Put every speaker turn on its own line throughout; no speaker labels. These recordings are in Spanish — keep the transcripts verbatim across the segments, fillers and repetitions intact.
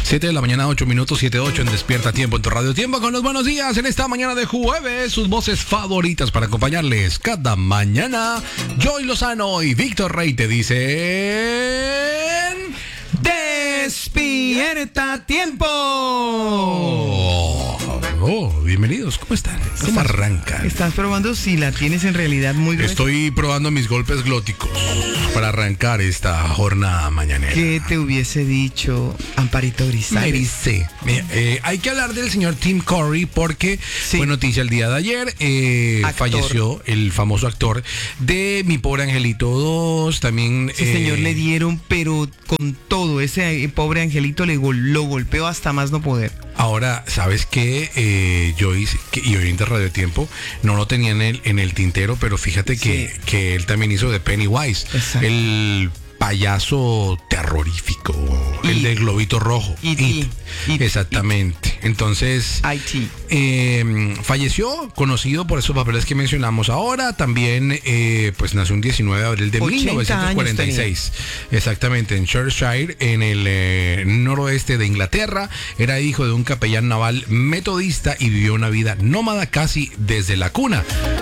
siete de la mañana, ocho minutos, siete ocho en Despierta Tiempo en tu Radio Tiempo con los buenos días en esta mañana de jueves. Sus voces favoritas para acompañarles cada mañana. Joy Lozano y Víctor Rey te dicen...
¡Despierta Tiempo!
Oh, bienvenidos, ¿cómo están? ¿Cómo arrancan?
¿Estás probando si la tienes en realidad muy gruesa?
Estoy probando mis golpes glóticos para arrancar esta jornada mañanera.
¿Qué te hubiese dicho Amparito Grisales?
Me dice, eh, hay que hablar del señor Tim Curry porque
Sí.
fue noticia el día de ayer. Eh,
Actor.
falleció el famoso actor de Mi Pobre Angelito dos. También.
Sí,
eh,
señor, le dieron, pero con todo. Ese eh, pobre angelito le gol- lo golpeó hasta más no poder.
Ahora, ¿sabes qué, eh, Joyce que, y oyente de Radio Tiempo? No lo tenía en el, en el tintero, pero fíjate que,
Sí.
que él también hizo de Pennywise.
Exacto.
El payaso terrorífico, el
It.
del globito rojo.
It.
It.
It.
Exactamente. Entonces,
I T.
eh, falleció, conocido por esos papeles que mencionamos ahora. También, eh, pues nació un diecinueve de abril de
ochenta
mil novecientos cuarenta y seis. Exactamente, en Cheshire, en el eh, noroeste de Inglaterra. Era hijo de un capellán naval metodista y vivió una vida nómada casi desde la cuna.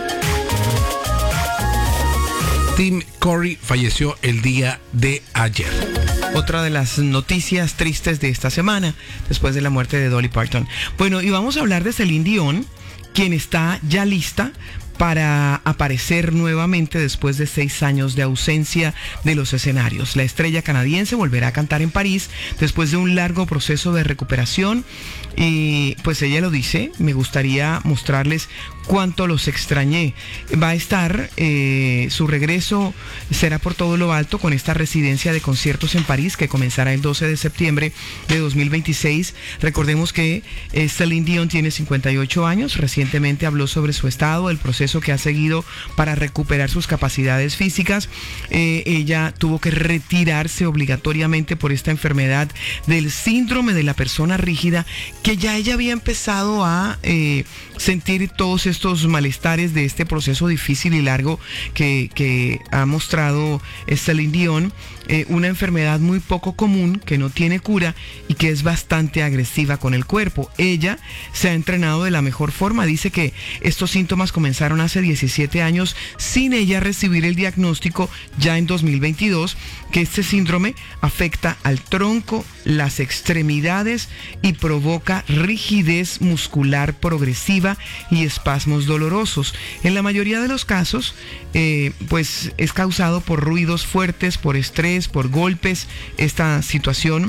Tim Curry falleció el día de ayer.
Otra de las noticias tristes de esta semana, después de la muerte de Dolly Parton. Bueno, y vamos a hablar de Celine Dion, quien está ya lista para aparecer nuevamente después de seis años de ausencia de los escenarios. La estrella canadiense volverá a cantar en París después de un largo proceso de recuperación. Y pues ella lo dice, me gustaría mostrarles cuánto los extrañé. Va a estar, eh, su regreso será por todo lo alto con esta residencia de conciertos en París que comenzará el doce de septiembre de dos mil veintiséis. Recordemos que eh, Celine Dion tiene cincuenta y ocho años, recientemente habló sobre su estado, el proceso que ha seguido para recuperar sus capacidades físicas. Eh, ella tuvo que retirarse obligatoriamente por esta enfermedad del síndrome de la persona rígida, que ya ella había empezado a eh, sentir todos estos malestares de este proceso difícil y largo que, que ha mostrado Celine Dion. Eh, una enfermedad muy poco común, que no tiene cura y que es bastante agresiva con el cuerpo. Ella se ha entrenado de la mejor forma. Dice que estos síntomas comenzaron hace diecisiete años sin ella recibir el diagnóstico ya en dos mil veintidós, que este síndrome afecta al tronco, las extremidades y provoca rigidez muscular progresiva y espasmos dolorosos. En la mayoría de los casos, eh, pues es causado por ruidos fuertes, por estrés, por golpes, esta situación.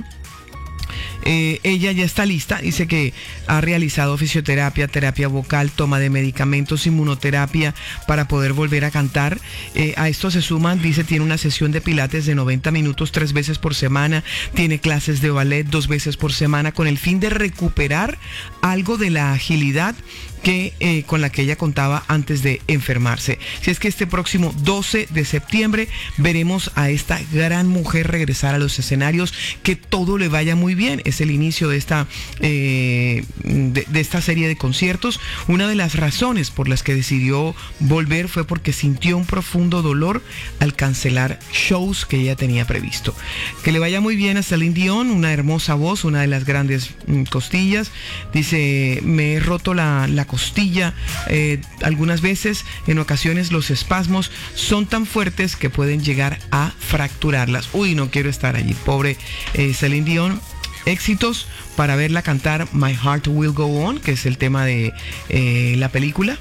Eh, ella ya está lista, dice que ha realizado fisioterapia, terapia vocal, toma de medicamentos, inmunoterapia para poder volver a cantar. Eh, a esto se suman, dice, tiene una sesión de pilates de noventa minutos tres veces por semana, tiene clases de ballet dos veces por semana con el fin de recuperar algo de la agilidad que eh, con la que ella contaba antes de enfermarse. Si es que este próximo doce de septiembre veremos a esta gran mujer regresar a los escenarios, que todo le vaya muy bien. Es el inicio de esta eh, de, de esta serie de conciertos. Una de las razones por las que decidió volver fue porque sintió un profundo dolor al cancelar shows que ella tenía previsto. Que le vaya muy bien a Celine Dion, una hermosa voz, una de las grandes mm, costillas. Dice, me he roto la, la costilla eh, algunas veces, en ocasiones los espasmos son tan fuertes que pueden llegar a fracturarlas. Uy, no quiero estar allí, pobre eh, Celine Dion. Éxitos para verla cantar My Heart Will Go On, que es el tema de eh, la película,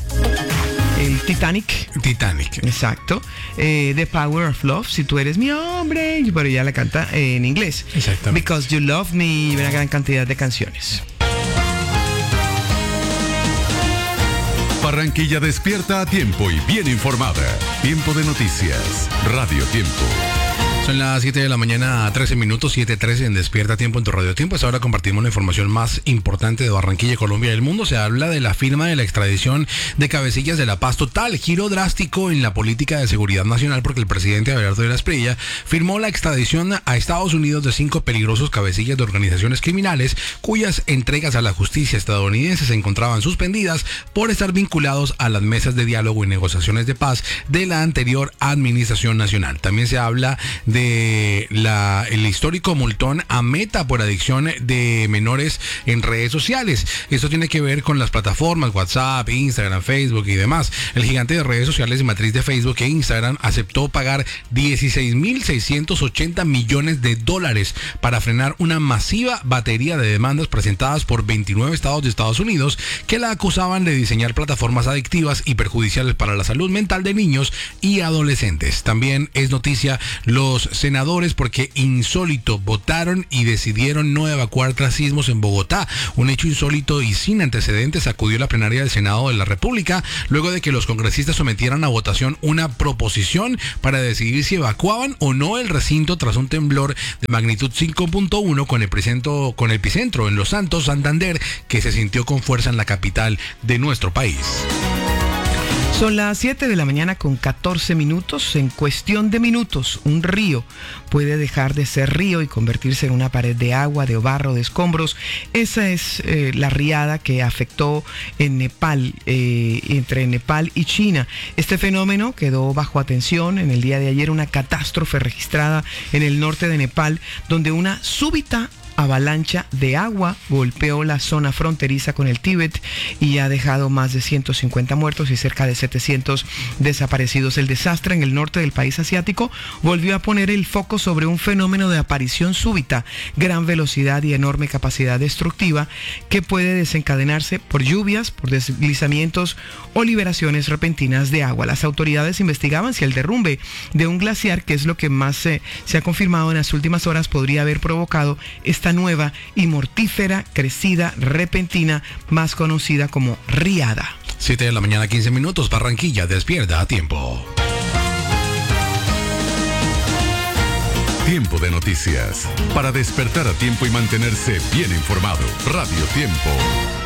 el Titanic.
Titanic.
Exacto. Eh, The Power of Love, si tú eres mi hombre, pero ella la canta eh, en inglés.
Exactamente.
Because You Love Me, y una gran cantidad de canciones.
Barranquilla despierta a tiempo y bien informada. Tiempo de noticias. Radio Tiempo.
Son las siete de la mañana, trece minutos, siete trece en Despierta Tiempo en tu Radio Tiempo. Ahora compartimos la información más importante de Barranquilla, Colombia y del mundo. Se habla de la firma de la extradición de Cabecillas de la Paz. Total, giro drástico en la política de seguridad nacional, porque el presidente Abelardo de la Espriella firmó la extradición a Estados Unidos de cinco peligrosos cabecillas de organizaciones criminales cuyas entregas a la justicia estadounidense se encontraban suspendidas por estar vinculados a las mesas de diálogo y negociaciones de paz de la anterior administración nacional. También se habla de de la, el histórico multón a Meta por adicción de menores en redes sociales. Esto tiene que ver con las plataformas WhatsApp, Instagram, Facebook y demás. El gigante de redes sociales y matriz de Facebook e Instagram aceptó pagar dieciséis mil seiscientos ochenta millones de dólares para frenar una masiva batería de demandas presentadas por veintinueve estados de Estados Unidos que la acusaban de diseñar plataformas adictivas y perjudiciales para la salud mental de niños y adolescentes. También es noticia los senadores porque insólito votaron y decidieron no evacuar tras sismos en Bogotá. Un hecho insólito y sin antecedentes sacudió la plenaria del Senado de la República luego de que los congresistas sometieran a votación una proposición para decidir si evacuaban o no el recinto tras un temblor de magnitud cinco punto uno con, con epicentro en Los Santos, Santander, que se sintió con fuerza en la capital de nuestro país.
Son las siete de la mañana con catorce minutos. En cuestión de minutos, un río puede dejar de ser río y convertirse en una pared de agua, de barro, de escombros. Esa es eh, la riada que afectó en Nepal, eh, entre Nepal y China. Este fenómeno quedó bajo atención en el día de ayer, una catástrofe registrada en el norte de Nepal, donde una súbita avalancha de agua golpeó la zona fronteriza con el Tíbet y ha dejado más de ciento cincuenta muertos y cerca de setecientos desaparecidos. El desastre en el norte del país asiático volvió a poner el foco sobre un fenómeno de aparición súbita, gran velocidad y enorme capacidad destructiva que puede desencadenarse por lluvias, por deslizamientos o liberaciones repentinas de agua. Las autoridades investigaban si el derrumbe de un glaciar, que es lo que más eh, se ha confirmado en las últimas horas, podría haber provocado esta nueva y mortífera crecida repentina más conocida como riada.
siete de la mañana, quince minutos, Barranquilla, despierta a tiempo.
Tiempo de noticias. Para despertar a tiempo y mantenerse bien informado. Radio Tiempo.